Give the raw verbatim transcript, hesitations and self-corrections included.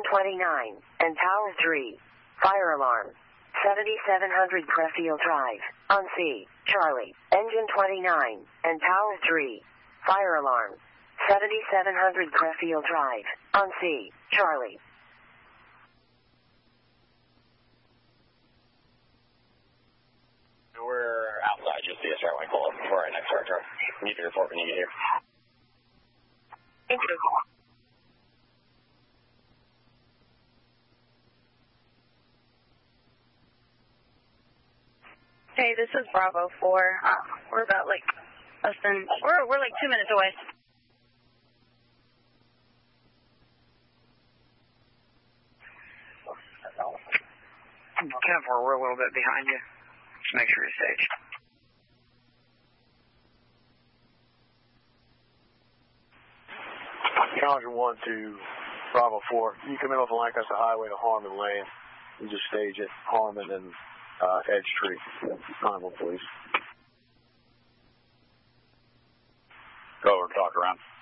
twenty-nine, and Tower three. Fire alarm. seventy-seven hundred Creffield Drive, on C, Charlie. Engine twenty-nine, and Tower three. Fire alarm. seventy-seven hundred Creffield Drive, on C, Charlie. We're outside. You'll see us right when we pull up before our next start truck. You can report when you get here. Thank you. Hey, this is Bravo four. Uh, we're about like less than, we're, we're like two minutes away. ten four, we're a little bit behind you. Just make sure you're safe. Challenger one to Bravo four. You come in off the Lancaster Highway to Harmon Lane. You just stage at Harmon and uh, Edge Tree. Conville, please. Go over and talk around.